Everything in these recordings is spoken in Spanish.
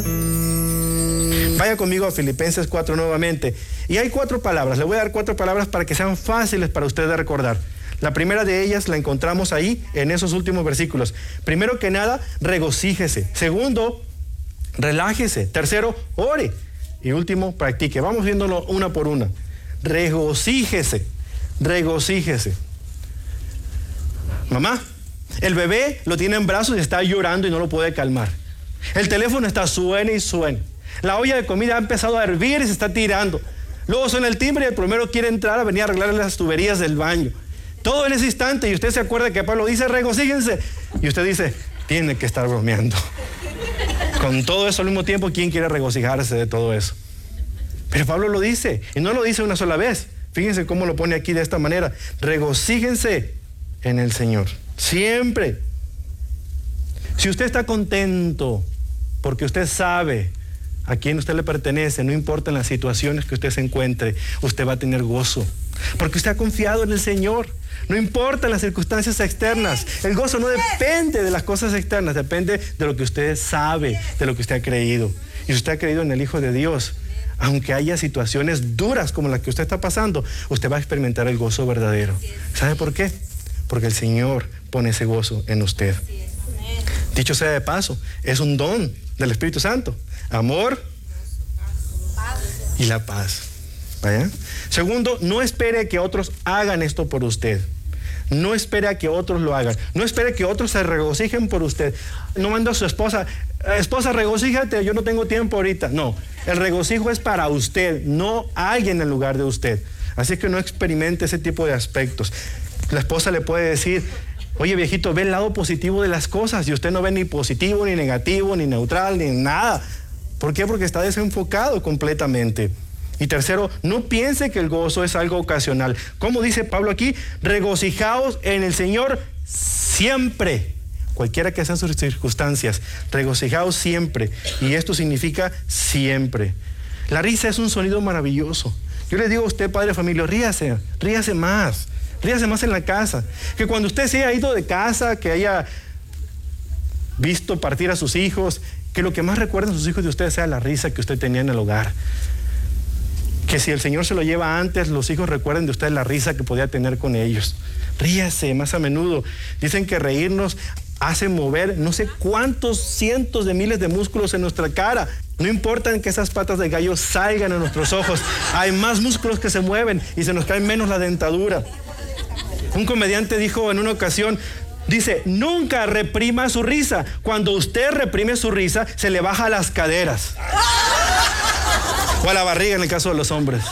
Vaya conmigo a Filipenses 4 nuevamente. Y hay 4 palabras. Le voy a dar 4 palabras para que sean fáciles para usted de recordar. La primera de ellas la encontramos ahí en esos últimos versículos. Primero que nada, regocíjese. Segundo, relájese. Tercero, ore. Y último, practique. Vamos viéndolo una por una. Regocíjese. Regocíjese. Mamá, el bebé lo tiene en brazos y está llorando y no lo puede calmar. El teléfono está suene y suene. La olla de comida ha empezado a hervir y se está tirando. Luego suena el timbre y el plomero quiere entrar a venir a arreglar las tuberías del baño. Todo en ese instante, y usted se acuerda que Pablo dice, regocíjense. Y usted dice, tiene que estar bromeando. Con todo eso al mismo tiempo, ¿quién quiere regocijarse de todo eso? Pero Pablo lo dice, y no lo dice una sola vez. Fíjense cómo lo pone aquí de esta manera. Regocíjense en el Señor. Siempre. Si usted está contento, porque usted sabe a quién usted le pertenece, no importa en las situaciones que usted se encuentre, usted va a tener gozo. Porque usted ha confiado en el Señor. No importa las circunstancias externas. El gozo no depende de las cosas externas, depende de lo que usted sabe, de lo que usted ha creído. Y si usted ha creído en el Hijo de Dios, aunque haya situaciones duras como las que usted está pasando, usted va a experimentar el gozo verdadero. ¿Sabe por qué? Porque el Señor pone ese gozo en usted. Dicho sea de paso, es un don del Espíritu Santo. Amor y la paz. ¿Vaya? Segundo, no espere que otros hagan esto por usted. No espere a que otros lo hagan. No espere que otros se regocijen por usted. No manda a su esposa, esposa, regocíjate, yo no tengo tiempo ahorita. No, el regocijo es para usted, no alguien en lugar de usted. Así que no experimente ese tipo de aspectos. La esposa le puede decir, oye viejito, ve el lado positivo de las cosas, y usted no ve ni positivo, ni negativo, ni neutral, ni nada. ¿Por qué? Porque está desenfocado completamente. Y tercero, no piense que el gozo es algo ocasional. Como dice Pablo aquí, regocijaos en el Señor siempre. Cualquiera que sean sus circunstancias, regocijaos siempre. Y esto significa siempre. La risa es un sonido maravilloso. Yo le digo a usted, padre de familia, ríase más. Ríase más en la casa. Que cuando usted se haya ido de casa, que haya visto partir a sus hijos, que lo que más recuerden sus hijos de usted sea la risa que usted tenía en el hogar. Que si el Señor se lo lleva antes, los hijos recuerden de usted la risa que podía tener con ellos. Ríase más a menudo. Dicen que reírnos hace mover no sé cuántos cientos de miles de músculos en nuestra cara. No importa que esas patas de gallo salgan en nuestros ojos. Hay más músculos que se mueven y se nos cae menos la dentadura. Un comediante dijo en una ocasión, dice, nunca reprima su risa. Cuando usted reprime su risa, se le baja a las caderas. O a la barriga en el caso de los hombres.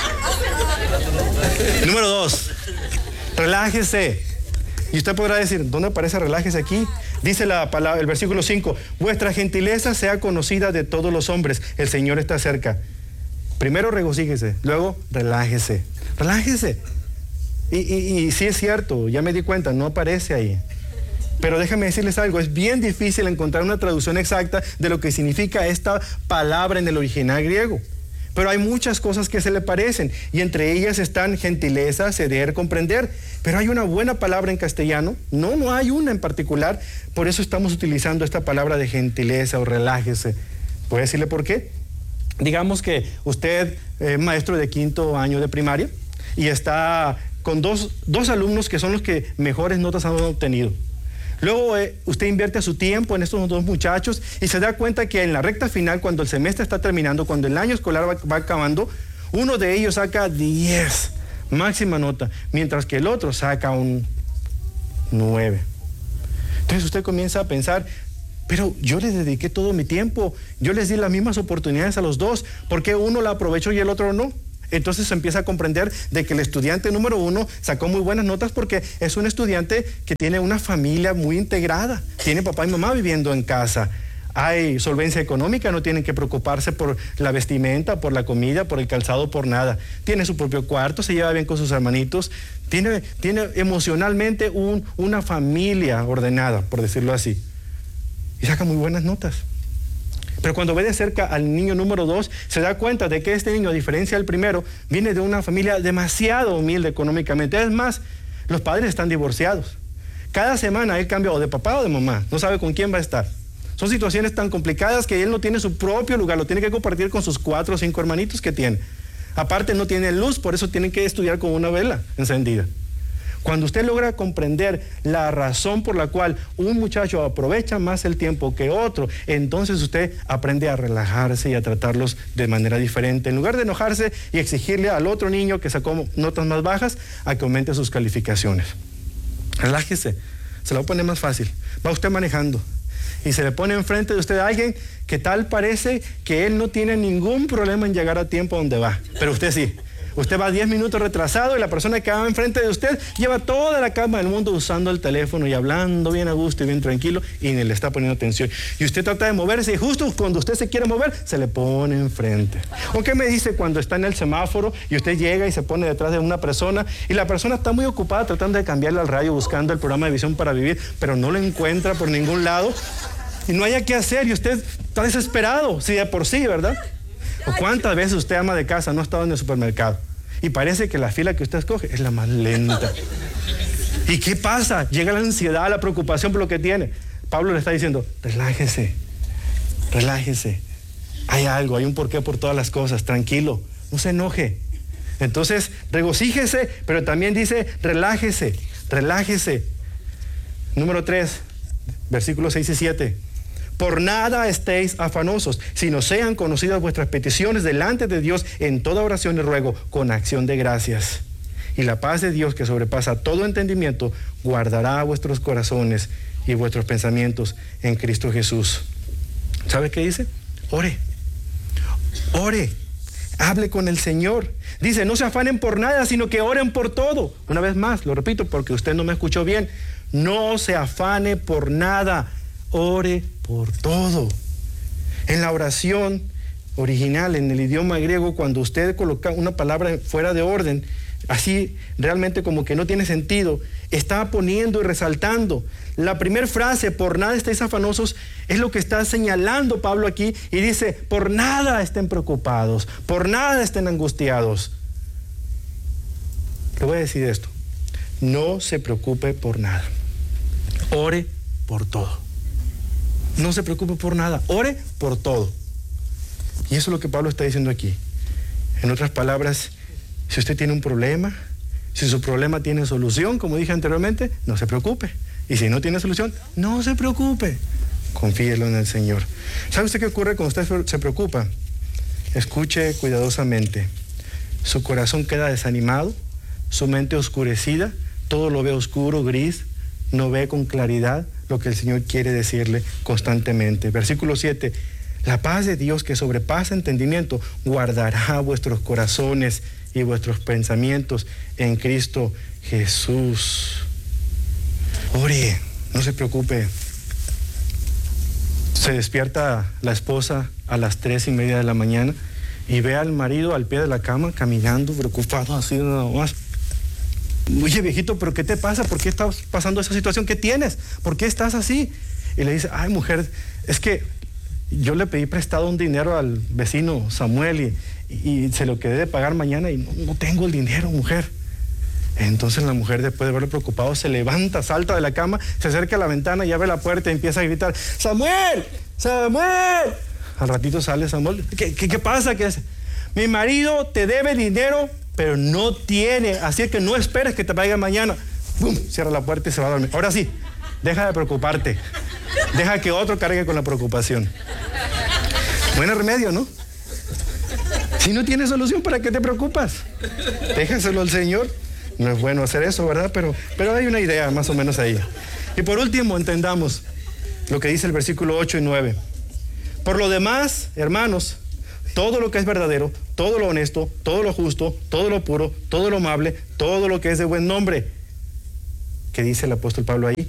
Número 2, relájese. Y usted podrá decir, ¿dónde aparece relájese aquí? Dice la palabra, el versículo 5, vuestra gentileza sea conocida de todos los hombres, el Señor está cerca. Primero regocíjese, luego relájese. Relájese. Y sí es cierto, ya me di cuenta, no aparece ahí. Pero déjame decirles algo, es bien difícil encontrar una traducción exacta de lo que significa esta palabra en el original griego. Pero hay muchas cosas que se le parecen, y entre ellas están gentileza, ceder, comprender. Pero hay una buena palabra en castellano, no hay una en particular, por eso estamos utilizando esta palabra de gentileza o relájese. ¿Puedo decirle por qué? Digamos que usted es maestro de 5º año de primaria y está con dos alumnos que son los que mejores notas han obtenido. Luego usted invierte su tiempo en estos 2 muchachos y se da cuenta que en la recta final, cuando el semestre está terminando, cuando el año escolar va acabando, uno de ellos saca 10, máxima nota, mientras que el otro saca un 9. Entonces usted comienza a pensar, pero yo les dediqué todo mi tiempo, yo les di las mismas oportunidades a los 2, ¿por qué uno la aprovechó y el otro no? Entonces se empieza a comprender de que el estudiante número 1 sacó muy buenas notas porque es un estudiante que tiene una familia muy integrada, tiene papá y mamá viviendo en casa, hay solvencia económica, no tienen que preocuparse por la vestimenta, por la comida, por el calzado, por nada, tiene su propio cuarto, se lleva bien con sus hermanitos, tiene emocionalmente una familia ordenada, por decirlo así, y saca muy buenas notas. Pero cuando ve de cerca al niño número 2, se da cuenta de que este niño, a diferencia del primero, viene de una familia demasiado humilde económicamente. Es más, los padres están divorciados. Cada semana él cambia o de papá o de mamá. No sabe con quién va a estar. Son situaciones tan complicadas que él no tiene su propio lugar, lo tiene que compartir con sus 4 o 5 hermanitos que tiene. Aparte no tiene luz, por eso tienen que estudiar con una vela encendida. Cuando usted logra comprender la razón por la cual un muchacho aprovecha más el tiempo que otro, entonces usted aprende a relajarse y a tratarlos de manera diferente. En lugar de enojarse y exigirle al otro niño que sacó notas más bajas, a que aumente sus calificaciones. Relájese, se lo voy a poner más fácil. Va usted manejando y se le pone enfrente de usted a alguien que tal parece que él no tiene ningún problema en llegar a tiempo a donde va, pero usted sí. Usted va 10 minutos retrasado y la persona que va enfrente de usted lleva toda la calma del mundo usando el teléfono y hablando bien a gusto y bien tranquilo y ni le está poniendo atención. Y usted trata de moverse y justo cuando usted se quiere mover, se le pone enfrente. ¿O qué me dice cuando está en el semáforo y usted llega y se pone detrás de una persona y la persona está muy ocupada tratando de cambiarle al radio buscando el programa de Visión para Vivir, pero no lo encuentra por ningún lado y no haya qué hacer y usted está desesperado, sí de por sí, ¿verdad? ¿O cuántas veces usted, ama de casa, no ha estado en el supermercado y parece que la fila que usted escoge es la más lenta? ¿Y qué pasa? Llega la ansiedad, la preocupación por lo que tiene. Pablo le está diciendo, relájese, relájese. Hay algo, hay un porqué por todas las cosas, tranquilo, no se enoje. Entonces, regocíjese, pero también dice, relájese, relájese. Número 3, versículos 6 y 7. Por nada estéis afanosos, sino sean conocidas vuestras peticiones delante de Dios en toda oración y ruego, con acción de gracias. Y la paz de Dios, que sobrepasa todo entendimiento, guardará vuestros corazones y vuestros pensamientos en Cristo Jesús. ¿Sabe qué dice? Ore, ore, hable con el Señor. Dice, no se afanen por nada, sino que oren por todo. Una vez más, lo repito porque usted no me escuchó bien. No se afane por nada, ore por todo. En la oración original, en el idioma griego, cuando usted coloca una palabra fuera de orden, así realmente como que no tiene sentido, está poniendo y resaltando. La primera frase, por nada estéis afanosos, es lo que está señalando Pablo aquí y dice, por nada estén preocupados, por nada estén angustiados. Le voy a decir esto, no se preocupe por nada, ore por todo. No se preocupe por nada, ore por todo. Y eso es lo que Pablo está diciendo aquí. En otras palabras, si usted tiene un problema, si su problema tiene solución, como dije anteriormente, no se preocupe. Y si no tiene solución, no se preocupe. Confíelo en el Señor. ¿Sabe usted qué ocurre cuando usted se preocupa? Escuche cuidadosamente. Su corazón queda desanimado, su mente oscurecida, todo lo ve oscuro, gris, no ve con claridad lo que el Señor quiere decirle constantemente. Versículo 7, la paz de Dios que sobrepasa entendimiento guardará vuestros corazones y vuestros pensamientos en Cristo Jesús. Ore, no se preocupe. Se despierta la esposa a las 3:30 de la mañana y ve al marido al pie de la cama caminando, preocupado, así nada más. Oye, viejito, ¿pero qué te pasa? ¿Por qué estás pasando esa situación? ¿Qué tienes? ¿Por qué estás así? Y le dice, ay, mujer, es que yo le pedí prestado un dinero al vecino Samuel y se lo quedé de pagar mañana y no tengo el dinero, mujer. Entonces la mujer, después de verlo preocupado, se levanta, salta de la cama, se acerca a la ventana y abre la puerta y empieza a gritar, ¡Samuel! ¡Samuel! Al ratito sale Samuel, ¿qué pasa? ¿Qué es? Mi marido te debe dinero, pero no tiene, así que no esperes que te paguen mañana. ¡Bum! Cierra la puerta y se va a dormir. Ahora sí, deja de preocuparte. Deja que otro cargue con la preocupación. Buen remedio, ¿no? Si no tienes solución, ¿para qué te preocupas? Déjaselo al Señor. No es bueno hacer eso, ¿verdad? Pero hay una idea más o menos ahí. Y por último, entendamos lo que dice el versículo 8 y 9. Por lo demás, hermanos, todo lo que es verdadero, todo lo honesto, todo lo justo, todo lo puro, todo lo amable, todo lo que es de buen nombre. ¿Qué dice el apóstol Pablo ahí?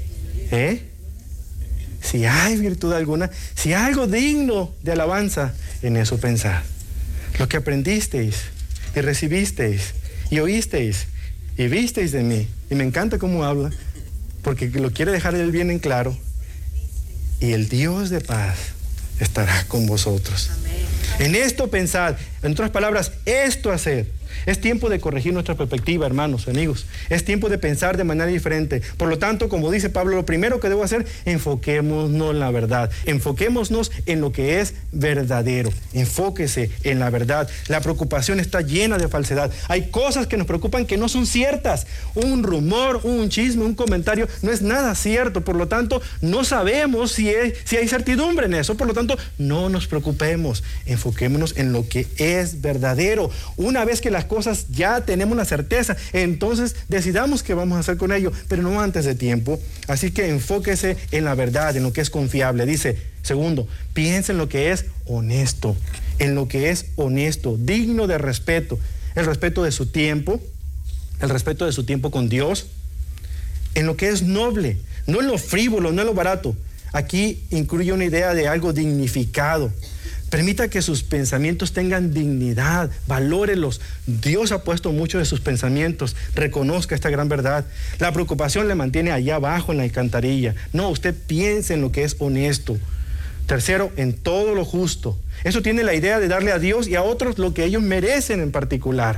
Si hay virtud alguna, si hay algo digno de alabanza, en eso pensad. Lo que aprendisteis y recibisteis y oísteis y visteis de mí. Y me encanta cómo habla, porque lo quiere dejar él bien en claro. Y el Dios de paz estará con vosotros. Amén. En esto pensad, en otras palabras, esto haced. Es tiempo de corregir nuestra perspectiva, hermanos, amigos. Es tiempo de pensar de manera diferente. Por lo tanto, como dice Pablo, lo primero que debo hacer, enfoquémonos en la verdad. Enfoquémonos en lo que es verdadero. Enfóquese en la verdad. La preocupación está llena de falsedad. Hay cosas que nos preocupan que no son ciertas. Un rumor, un chisme, un comentario, no es nada cierto. Por lo tanto, no sabemos si hay certidumbre en eso. Por lo tanto, no nos preocupemos. Enfoquémonos en lo que es verdadero. Una vez que las cosas ya tenemos la certeza, entonces decidamos qué vamos a hacer con ello, pero no antes de tiempo. Así que enfóquese en la verdad, en lo que es confiable. Dice, segundo, piense en lo que es honesto, en lo que es honesto, digno de respeto, el respeto de su tiempo, el respeto de su tiempo con Dios, en lo que es noble, no en lo frívolo, no en lo barato. Aquí incluye una idea de algo dignificado. Permita que sus pensamientos tengan dignidad, valórelos. Dios ha puesto mucho de sus pensamientos. Reconozca esta gran verdad. La preocupación le mantiene allá abajo en la alcantarilla. No, usted piense en lo que es honesto. Tercero, en todo lo justo. Eso tiene la idea de darle a Dios y a otros lo que ellos merecen en particular.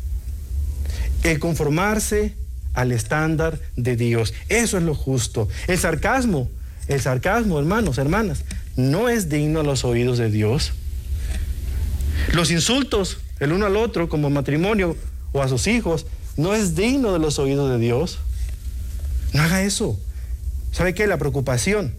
El conformarse al estándar de Dios. Eso es lo justo. El sarcasmo, hermanos, hermanas, no es digno a los oídos de Dios. Los insultos el uno al otro como matrimonio o a sus hijos no es digno de los oídos de Dios. No haga eso. ¿Sabe qué? La preocupación,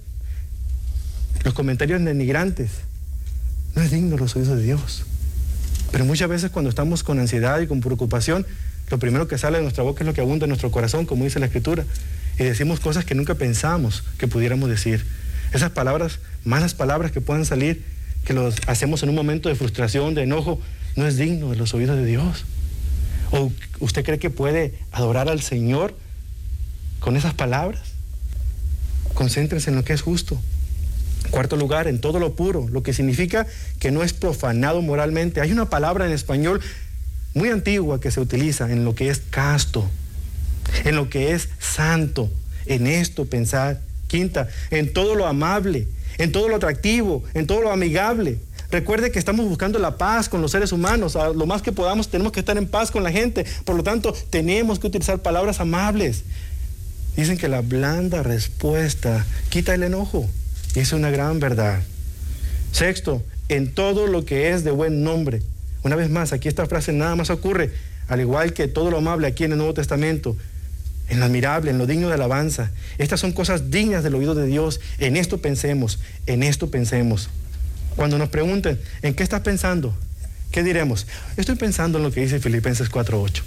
los comentarios denigrantes, no es digno de los oídos de Dios. Pero muchas veces cuando estamos con ansiedad y con preocupación, lo primero que sale de nuestra boca es lo que abunda en nuestro corazón, como dice la Escritura, y decimos cosas que nunca pensamos que pudiéramos decir. Esas palabras, malas palabras que puedan salir, que los hacemos en un momento de frustración, de enojo, no es digno de los oídos de Dios. ¿O usted cree que puede adorar al Señor con esas palabras? Concéntrese en lo que es justo. Cuarto lugar, en todo lo puro, lo que significa que no es profanado moralmente. Hay una palabra en español muy antigua que se utiliza en lo que es casto, en lo que es santo, en esto pensar. Quinta, en todo lo amable, en todo lo atractivo, en todo lo amigable. Recuerde que estamos buscando la paz con los seres humanos. A lo más que podamos tenemos que estar en paz con la gente. Por lo tanto, tenemos que utilizar palabras amables. Dicen que la blanda respuesta quita el enojo. Y es una gran verdad. Sexto, en todo lo que es de buen nombre. Una vez más, aquí esta frase nada más ocurre, al igual que todo lo amable aquí en el Nuevo Testamento, en lo admirable, en lo digno de alabanza. Estas son cosas dignas del oído de Dios. En esto pensemos, en esto pensemos. Cuando nos pregunten, ¿en qué estás pensando? ¿Qué diremos? Estoy pensando en lo que dice Filipenses 4:8.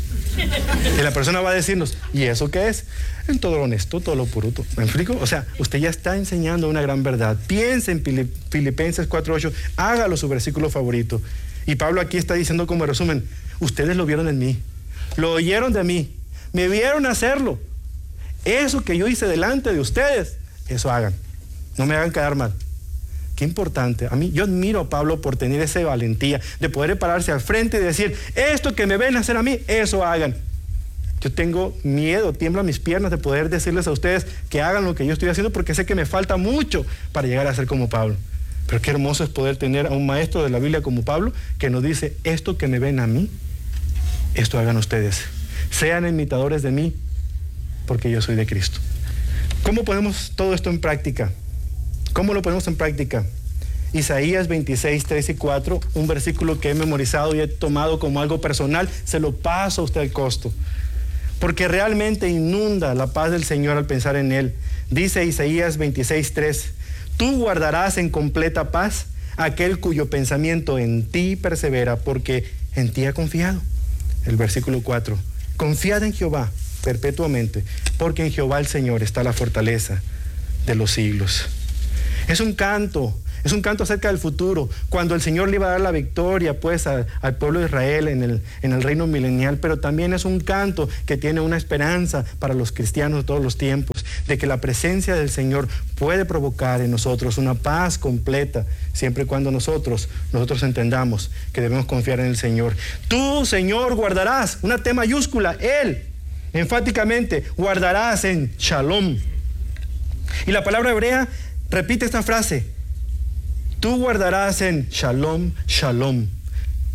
Y la persona va a decirnos, ¿y eso qué es? En todo lo honesto, todo lo puro. ¿Me explico? O sea, usted ya está enseñando una gran verdad. Piense en Filipenses 4:8, hágalo su versículo favorito. Y Pablo aquí está diciendo como resumen, ustedes lo vieron en mí, lo oyeron de mí, me vieron hacerlo. Eso que yo hice delante de ustedes, eso hagan. No me hagan quedar mal. Qué importante. Yo admiro a Pablo por tener esa valentía de poder pararse al frente y decir, esto que me ven hacer a mí, eso hagan. Yo tengo miedo, tiemblan mis piernas de poder decirles a ustedes que hagan lo que yo estoy haciendo porque sé que me falta mucho para llegar a ser como Pablo. Pero qué hermoso es poder tener a un maestro de la Biblia como Pablo que nos dice, esto que me ven a mí, esto hagan ustedes. Sean imitadores de mí, porque yo soy de Cristo. ¿Cómo ponemos todo esto en práctica? ¿Cómo lo ponemos en práctica? Isaías 26, 3 y 4, un versículo que he memorizado y he tomado como algo personal, se lo paso a usted al costo. Porque realmente inunda la paz del Señor al pensar en Él. Dice Isaías 26, 3, tú guardarás en completa paz aquel cuyo pensamiento en ti persevera, porque en ti ha confiado. El versículo 4, confiad en Jehová perpetuamente, porque en Jehová el Señor está la fortaleza de los siglos. Es un canto acerca del futuro, cuando el Señor le iba a dar la victoria pues al pueblo de Israel en el reino milenial, pero también es un canto que tiene una esperanza para los cristianos de todos los tiempos, de que la presencia del Señor puede provocar en nosotros una paz completa, siempre y cuando nosotros entendamos que debemos confiar en el Señor. Tú, Señor, guardarás, una T mayúscula, Él, enfáticamente, guardarás en Shalom. Y la palabra hebrea repite esta frase, tú guardarás en Shalom, Shalom.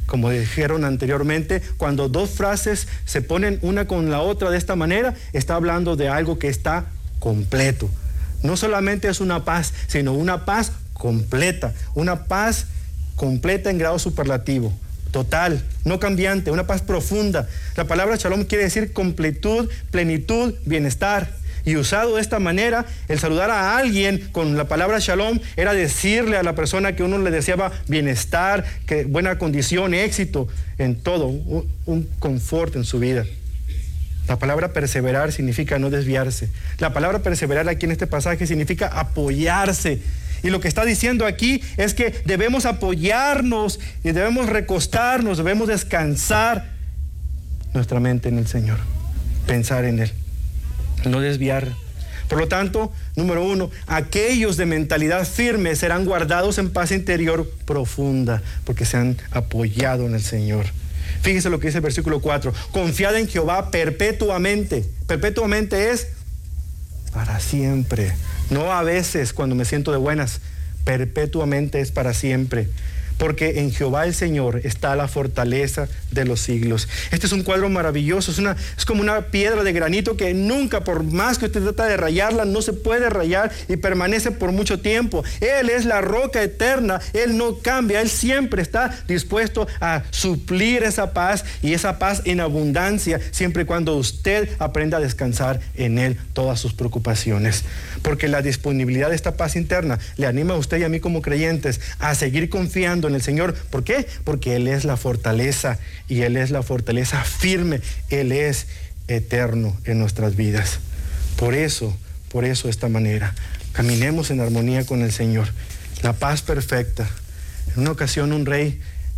Como dijeron anteriormente, cuando dos frases se ponen una con la otra de esta manera, está hablando de algo que está completo. No solamente es una paz, sino una paz completa. Una paz completa en grado superlativo, total, no cambiante, una paz profunda. La palabra shalom quiere decir completud, plenitud, bienestar. Y usado de esta manera, el saludar a alguien con la palabra shalom era decirle a la persona que uno le deseaba bienestar, que buena condición, éxito en todo, un confort en su vida. La palabra perseverar significa no desviarse. La palabra perseverar aquí en este pasaje significa apoyarse. Y lo que está diciendo aquí es que debemos apoyarnos y debemos recostarnos, debemos descansar nuestra mente en el Señor, pensar en Él, no desviar. Por lo tanto, número 1, aquellos de mentalidad firme serán guardados en paz interior profunda, porque se han apoyado en el Señor. Fíjense lo que dice el versículo 4, confiad en Jehová perpetuamente. Perpetuamente es para siempre, no a veces cuando me siento de buenas, perpetuamente es para siempre. Porque en Jehová el Señor está la fortaleza de los siglos. Este es un cuadro maravilloso, es como una piedra de granito que nunca, por más que usted trata de rayarla, no se puede rayar y permanece por mucho tiempo. Él es la roca eterna, Él no cambia, Él siempre está dispuesto a suplir esa paz y esa paz en abundancia, siempre y cuando usted aprenda a descansar en Él todas sus preocupaciones. Porque la disponibilidad de esta paz interna le anima a usted y a mí como creyentes a seguir confiando en el Señor. ¿Por qué? Porque Él es la fortaleza y Él es la fortaleza firme. Él es eterno en nuestras vidas. Por eso de esta manera, caminemos en armonía con el Señor. La paz perfecta. En una ocasión un rey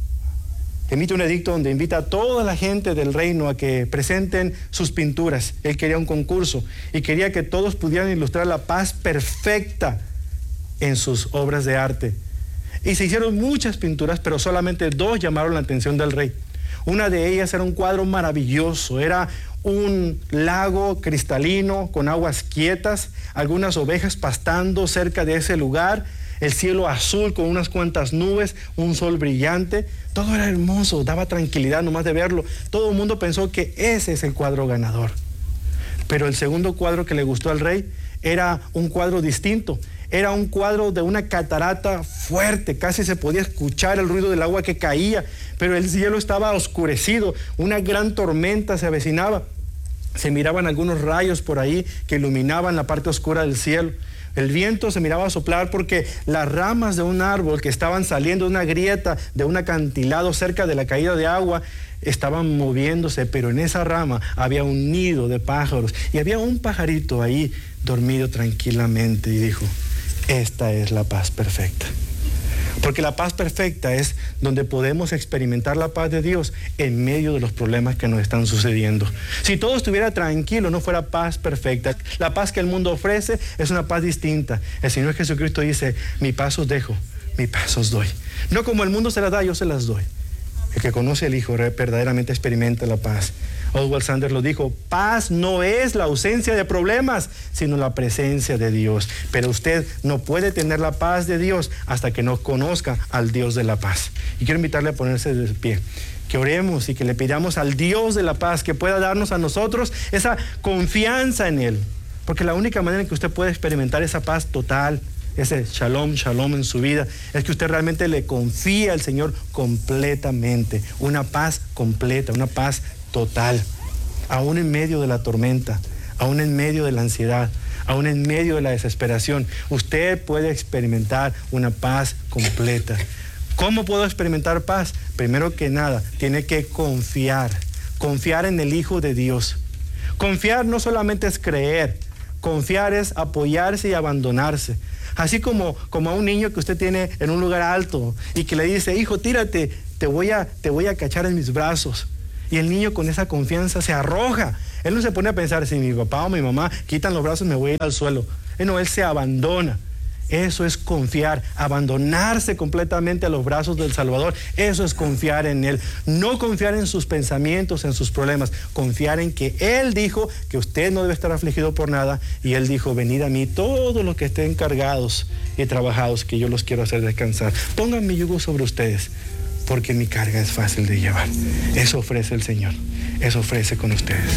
emite un edicto donde invita a toda la gente del reino a que presenten sus pinturas. Él quería un concurso y quería que todos pudieran ilustrar la paz perfecta en sus obras de arte. Y se hicieron muchas pinturas, pero solamente 2 llamaron la atención del rey. Una de ellas era un cuadro maravilloso, era un lago cristalino con aguas quietas, algunas ovejas pastando cerca de ese lugar, el cielo azul con unas cuantas nubes, un sol brillante. Todo era hermoso, daba tranquilidad nomás de verlo. Todo el mundo pensó que ese es el cuadro ganador. Pero el segundo cuadro que le gustó al rey era un cuadro distinto. Era un cuadro de una catarata fuerte, casi se podía escuchar el ruido del agua que caía, pero el cielo estaba oscurecido, una gran tormenta se avecinaba. Se miraban algunos rayos por ahí que iluminaban la parte oscura del cielo. El viento se miraba soplar porque las ramas de un árbol que estaban saliendo de una grieta, de un acantilado cerca de la caída de agua, estaban moviéndose, pero en esa rama había un nido de pájaros y había un pajarito ahí dormido tranquilamente y dijo: esta es la paz perfecta. Porque la paz perfecta es donde podemos experimentar la paz de Dios en medio de los problemas que nos están sucediendo. Si todo estuviera tranquilo, no fuera paz perfecta. La paz que el mundo ofrece es una paz distinta. El Señor Jesucristo dice: mi paz os dejo, mi paz os doy. No como el mundo se las da, yo se las doy. El que conoce al Hijo verdaderamente experimenta la paz. Oswald Sanders lo dijo: paz no es la ausencia de problemas, sino la presencia de Dios. Pero usted no puede tener la paz de Dios hasta que no conozca al Dios de la paz. Y quiero invitarle a ponerse de pie, que oremos y que le pidamos al Dios de la paz que pueda darnos a nosotros esa confianza en Él. Porque la única manera en que usted puede experimentar esa paz total, ese shalom en su vida, es que usted realmente le confía al Señor completamente. Una paz completa, una paz total, aún en medio de la tormenta, aún en medio de la ansiedad, aún en medio de la desesperación, usted puede experimentar una paz completa. ¿Cómo puedo experimentar paz? Primero que nada, tiene que confiar en el Hijo de Dios. Confiar no solamente es creer, confiar es apoyarse y abandonarse. Así como a un niño que usted tiene en un lugar alto y que le dice: hijo, tírate, te voy a cachar en mis brazos. Y el niño con esa confianza se arroja. Él no se pone a pensar: si mi papá o mi mamá quitan los brazos me voy a ir al suelo. No, él se abandona. Eso es confiar, abandonarse completamente a los brazos del Salvador. Eso es confiar en Él. No confiar en sus pensamientos, en sus problemas. Confiar en que Él dijo que usted no debe estar afligido por nada. Y Él dijo: venid a mí todos los que estén cargados y trabajados, que yo los quiero hacer descansar. Pongan mi yugo sobre ustedes. porque mi carga es fácil de llevar. Eso ofrece el Señor, eso ofrece con ustedes.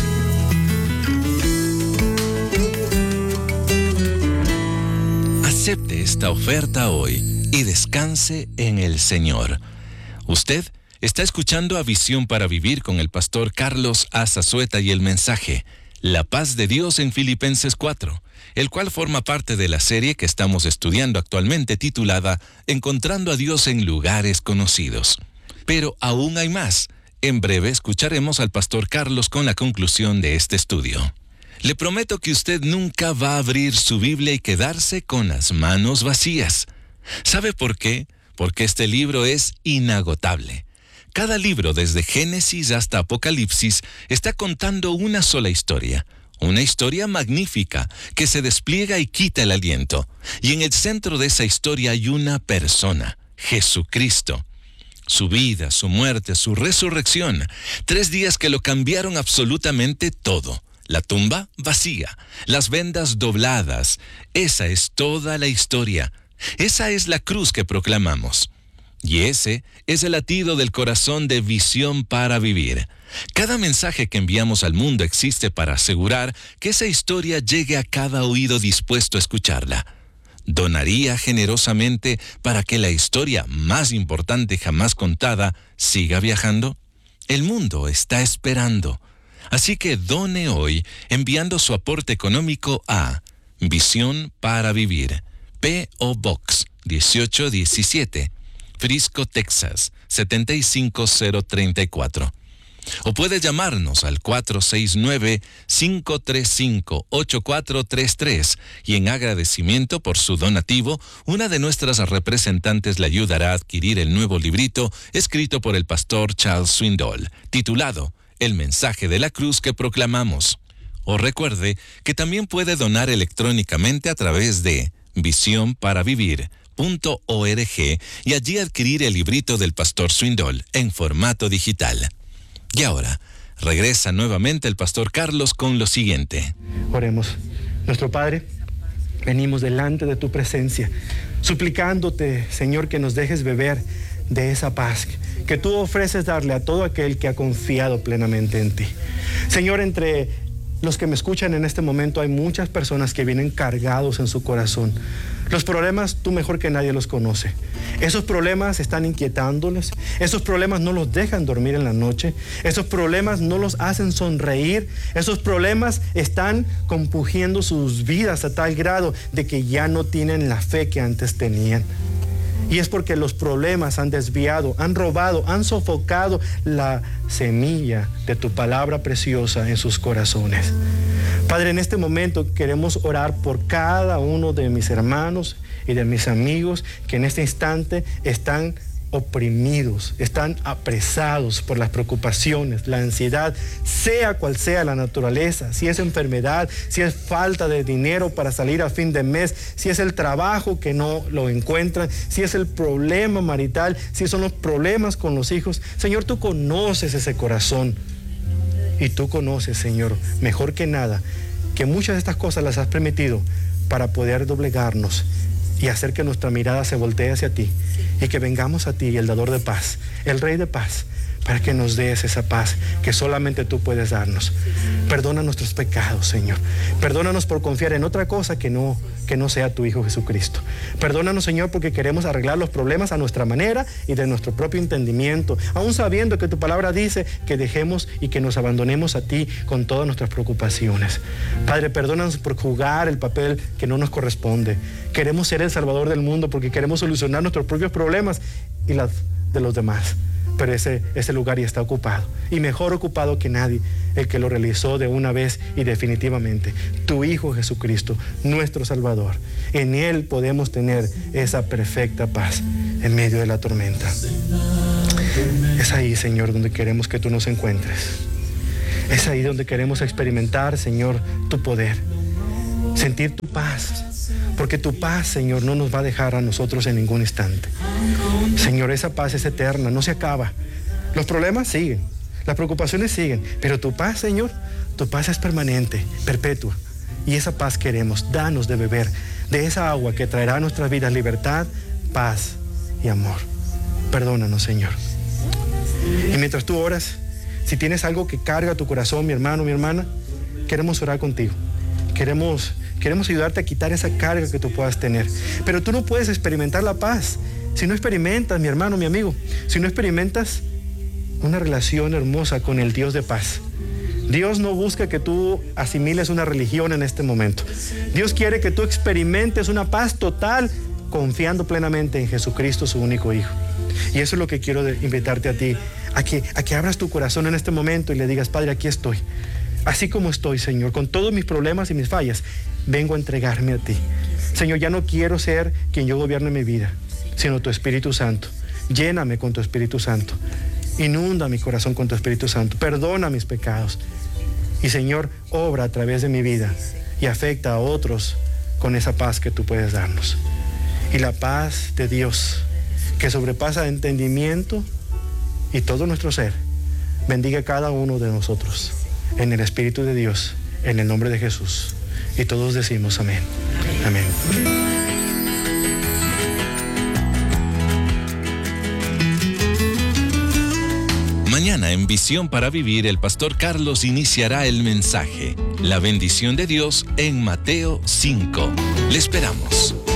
Acepte esta oferta hoy y descanse en el Señor. Usted está escuchando a Visión para Vivir con el pastor Carlos A. Zazueta y el mensaje La paz de Dios en Filipenses 4, el cual forma parte de la serie que estamos estudiando actualmente titulada Encontrando a Dios en lugares conocidos. Pero aún hay más. En breve escucharemos al pastor Carlos con la conclusión de este estudio. Le prometo que usted nunca va a abrir su Biblia y quedarse con las manos vacías. ¿Sabe por qué? Porque este libro es inagotable. Cada libro, desde Génesis hasta Apocalipsis, está contando una sola historia. Una historia magnífica que se despliega y quita el aliento. Y en el centro de esa historia hay una persona, Jesucristo. Su vida, su muerte, su resurrección. 3 días que lo cambiaron absolutamente todo. La tumba vacía, las vendas dobladas. Esa es toda la historia. Esa es la cruz que proclamamos. Y ese es el latido del corazón de Visión para Vivir. Cada mensaje que enviamos al mundo existe para asegurar que esa historia llegue a cada oído dispuesto a escucharla. ¿Donaría generosamente para que la historia más importante jamás contada siga viajando? El mundo está esperando. Así que done hoy enviando su aporte económico a Visión para Vivir, P.O. Box 1817, Frisco, Texas 75034. O puede llamarnos al 469-535-8433 y en agradecimiento por su donativo, una de nuestras representantes le ayudará a adquirir el nuevo librito escrito por el pastor Charles Swindoll, titulado El mensaje de la cruz que proclamamos. O recuerde que también puede donar electrónicamente a través de visionparavivir.org y allí adquirir el librito del pastor Swindoll en formato digital. Y ahora, regresa nuevamente el pastor Carlos con lo siguiente. Oremos. Nuestro Padre, venimos delante de tu presencia, suplicándote, Señor, que nos dejes beber de esa paz que tú ofreces darle a todo aquel que ha confiado plenamente en ti. Señor, entre los que me escuchan en este momento hay muchas personas que vienen cargados en su corazón. Los problemas tú mejor que nadie los conoces. Esos problemas están inquietándoles. Esos problemas no los dejan dormir en la noche. Esos problemas no los hacen sonreír. Esos problemas están compungiendo sus vidas a tal grado de que ya no tienen la fe que antes tenían. Y es porque los problemas han desviado, han robado, han sofocado la semilla de tu palabra preciosa en sus corazones. Padre, en este momento queremos orar por cada uno de mis hermanos y de mis amigos que en este instante están oprimidos, están apresados por las preocupaciones, la ansiedad, sea cual sea la naturaleza, si es enfermedad, si es falta de dinero para salir a fin de mes, si es el trabajo que no lo encuentran, si es el problema marital, si son los problemas con los hijos. Señor, tú conoces ese corazón y tú conoces, Señor, mejor que nada, que muchas de estas cosas las has permitido para poder doblegarnos y hacer que nuestra mirada se voltee hacia ti y que vengamos a ti, el dador de paz, el Rey de paz, para que nos des esa paz que solamente tú puedes darnos. Perdona nuestros pecados, Señor. Perdónanos por confiar en otra cosa que no sea tu Hijo Jesucristo. Perdónanos, Señor, porque queremos arreglar los problemas a nuestra manera y de nuestro propio entendimiento, aún sabiendo que tu palabra dice que dejemos y que nos abandonemos a ti con todas nuestras preocupaciones. Padre, perdónanos por jugar el papel que no nos corresponde. Queremos ser el Salvador del mundo porque queremos solucionar nuestros propios problemas y los de los demás. Pero ese lugar ya está ocupado, y mejor ocupado que nadie, el que lo realizó de una vez y definitivamente, tu Hijo Jesucristo, nuestro Salvador. En Él podemos tener esa perfecta paz en medio de la tormenta. Es ahí, Señor, donde queremos que tú nos encuentres. Es ahí donde queremos experimentar, Señor, tu poder, sentir tu paz. Porque tu paz, Señor, no nos va a dejar a nosotros en ningún instante. Señor, esa paz es eterna, no se acaba. Los problemas siguen, las preocupaciones siguen, pero tu paz, Señor, tu paz es permanente, perpetua. Y esa paz queremos, danos de beber de esa agua que traerá a nuestras vidas libertad, paz y amor. Perdónanos, Señor. Y mientras tú oras, si tienes algo que carga tu corazón, mi hermano, mi hermana, queremos orar contigo. Queremos ayudarte a quitar esa carga que tú puedas tener. Pero tú no puedes experimentar la paz si no experimentas, mi hermano, mi amigo, si no experimentas una relación hermosa con el Dios de paz. Dios no busca que tú asimiles una religión en este momento. Dios quiere que tú experimentes una paz total, confiando plenamente en Jesucristo, su único Hijo. Y eso es lo que quiero invitarte a ti, a que abras tu corazón en este momento y le digas: Padre, aquí estoy. Así como estoy, Señor, con todos mis problemas y mis fallas, vengo a entregarme a ti. Señor, ya no quiero ser quien yo gobierne mi vida, sino tu Espíritu Santo. Lléname con tu Espíritu Santo. Inunda mi corazón con tu Espíritu Santo. Perdona mis pecados. Y Señor, obra a través de mi vida y afecta a otros con esa paz que tú puedes darnos. Y la paz de Dios, que sobrepasa entendimiento y todo nuestro ser, bendiga a cada uno de nosotros. En el Espíritu de Dios, en el nombre de Jesús. Y todos decimos amén. Amén. Mañana en Visión para Vivir, el pastor Carlos iniciará el mensaje, la bendición de Dios en Mateo 5. Le esperamos.